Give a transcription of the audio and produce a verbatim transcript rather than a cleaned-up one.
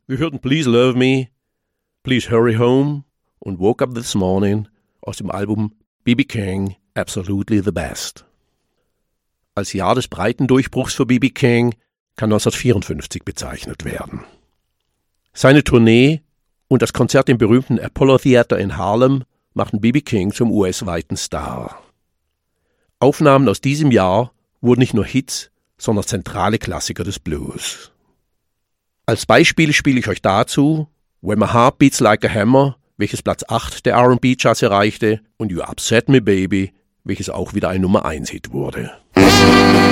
Wir hörten Please Love Me, Please Hurry Home und Woke Up This Morning aus dem Album B B King, Absolutely the Best. Als Jahr des breiten Durchbruchs für B B King kann neunzehnhundertvierundfünfzig bezeichnet werden. Seine Tournee und das Konzert im berühmten Apollo Theater in Harlem machten B B King zum U S-weiten Star. Aufnahmen aus diesem Jahr wurden nicht nur Hits, sondern zentrale Klassiker des Blues. Als Beispiel spiele ich euch dazu When My Heart Beats Like a Hammer, welches Platz acht der R and B-Charts erreichte, und You Upset Me Baby, welches auch wieder ein Nummer eins Hit wurde.